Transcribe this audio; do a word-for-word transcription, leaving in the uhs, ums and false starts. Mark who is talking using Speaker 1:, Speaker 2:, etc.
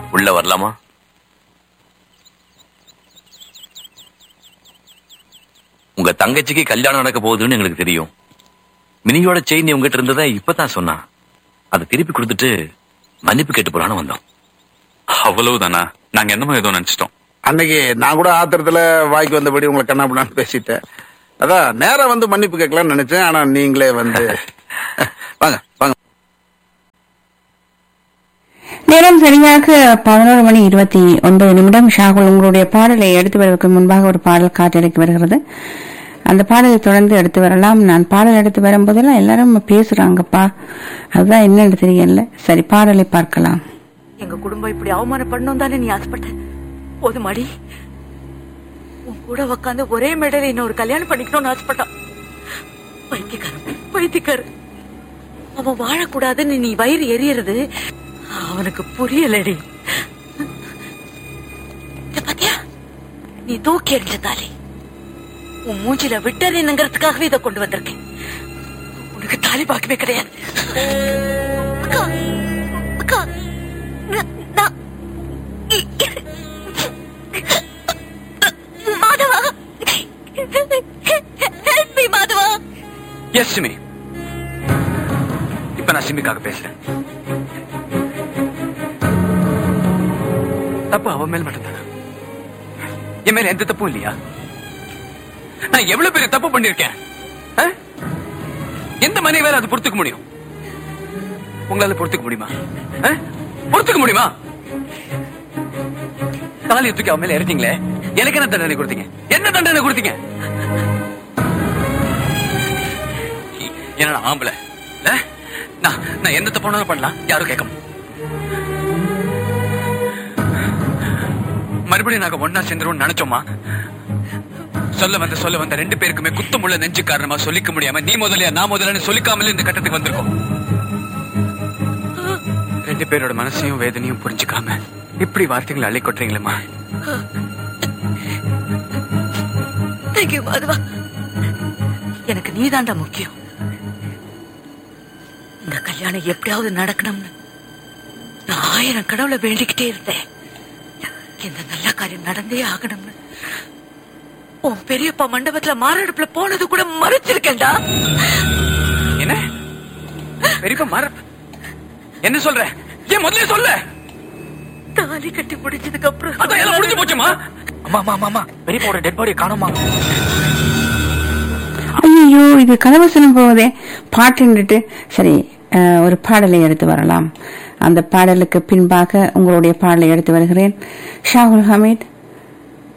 Speaker 1: உள்ள வரலாமா? உங்க தங்கச்சிக்கு கல்யாணம் நடக்க போகுதுன்னு எங்களுக்கு தெரியும். மினியோட செயின் உங்ககிட்ட இருந்ததா இப்பதான் சொன்னா. அதை திருப்பி கொடுத்துட்டு மன்னிப்பு கேட்டு போறான்னு வந்தோம்.
Speaker 2: அவ்வளவுதானா? நாங்க என்னமோ ஏதோ நினைச்சிட்டோம்.
Speaker 3: அன்னைக்கு நான் கூட ஆத்திரத்துல வாய்க்கு வந்தபடி உங்களை கண்ணாபுண்ணான்னு பேசிட்டேன். அதான் நேரம் வந்து மன்னிப்பு கேட்கலாம்னு நினைச்சேன். ஆனா நீங்களே வந்து வாங்க வாங்க.
Speaker 4: நேரம் சரியாக பதினோரு மணி இருபத்தி ஒன்பது நிமிடம். ஷாகுல், உங்களுடைய பாடலை எடுத்து வருவதற்கு முன்பாக ஒரு பாடல் காட்டிடைக்கு வருகிறது. அந்த பாடலை தொடர்ந்து எடுத்து வரலாம். நான் பாடல் எடுத்து வரும்போதெல்லாம் எல்லாரும் பேசுறாங்கப்பா, அதுதான் என்னன்னு தெரியல. சரி, பாடலை பார்க்கலாம்.
Speaker 5: எங்க குடும்பம் இப்படி அவமானப்படணும் தானே நீ ஆசைப்பட்ட? போதுமாடி, உன் கூட உக்காந்து ஒரே மேடையில இன்னொரு கல்யாணம் பண்ணிக்கணும்னு ஆசைப்பட்டான். பைத்தியக்காரன் பைத்தியக்காரன். அவன் வாழக்கூடாதுன்னு நீ வயிறு எரியறது அவனுக்கு புரியலடி. பாத்தியா, நீ தூக்கி எறிஞ்ச தாலி உன் மூஞ்சில விட்டறினுங்கிறதுக்காகவே இதை கொண்டு வந்திருக்கேன். உனக்கு தாலி பாக்கவே கிடையாது. அக்கா, அக்கா, மாதவா, help me மாதவா.
Speaker 1: எஸ் சிமி, இப்ப நான் சிமிக்காக பேசுறேன். தப்பு அவன் மேல் மட்டும்தானா? என் மேல எந்த தப்பும் இல்லையா? நான் எவ்வளவு பெரிய தப்பு பண்ணிருக்கேன். எந்த மனைவி வேற அது பொறுத்துக்க முடியும்? உங்களால பொறுத்துக்க முடியுமா? பொறுத்துக்க முடியுமா? தாலி தூக்கி அவன் மேல இறந்தீங்களே, எனக்கு என்ன தண்டனை கொடுத்தீங்க? என்ன தண்டனை கொடுத்தீங்க? என்ன ஆம்பளை நான் எந்த தப்பு பண்ணலாம், யாரும் கேட்க. மறுபடியும் நாங்க ஒன்னா சேர்ந்துருவோம் நினைச்சோமா? சொல்ல வந்த சொல்ல வந்த ரெண்டு பேருக்குமே குத்தமுள்ள நெஞ்சு காரணமா சொல்லிக்க முடியாம நீ முதலியா நான் முதல்ல சொல்லிக்காமலே இந்த கட்டத்துக்கு வந்திருக்கோம். ரெண்டு பேரோட மனசையும் வேதனையும் புரிஞ்சுக்காம இப்படி வார்த்தைகளை அள்ளி கொட்டுறீங்களேம்மா.
Speaker 5: எனக்கு நீதாண்டா முக்கியம். இந்த கல்யாணம் எப்படியாவது நடக்கணும்னு நான் ஆயிரம் கடவுளை வேண்டிக்கிட்டே இருந்தேன். இந்த நல்ல காரியம் நடந்தே ஆகணும்னு உன் பெரியப்பா மண்டபத்துல மாரடைப்புல போனது கூட மறைச்சிருக்கேன்டா.
Speaker 1: என்ன பெரியப்பா மாற என்ன சொல்ற? ஏன் முதல்ல சொல்ல?
Speaker 5: தாலி கட்டி முடிச்சதுக்கு அப்புறம்
Speaker 1: அதான் எல்லாம் முடிஞ்சு போச்சுமா. அம்மா அம்மா அம்மா, பெரியப்பாவோட டெட் பாடியை காணோமா?
Speaker 4: ஐயோ, இது கதவசனம் போவதே. பாட்டுன்னுட்டு சரி, ஒரு பாடலை எடுத்து வரலாம். அந்த பாடலுக்கு பின்பாக உங்களுடைய பாடலை எடுத்து வருகிறேன். ஷாகுல் ஹமீத்,